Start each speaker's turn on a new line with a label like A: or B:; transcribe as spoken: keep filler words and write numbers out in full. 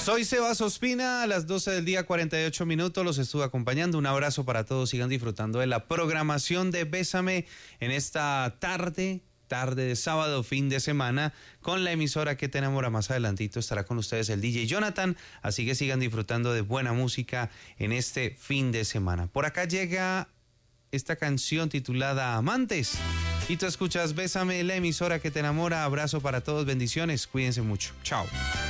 A: Soy Sebas Ospina, a las doce del día, cuarenta y ocho minutos, los estuve acompañando. Un abrazo para todos, sigan disfrutando de la programación de Bésame en esta tarde, tarde de sábado, fin de semana, con la emisora que te enamora. Más adelantito estará con ustedes el D J Jonathan, así que sigan disfrutando de buena música en este fin de semana. Por acá llega esta canción titulada Amantes, y tú escuchas Bésame, la emisora que te enamora. Abrazo para todos, bendiciones, cuídense mucho, chao.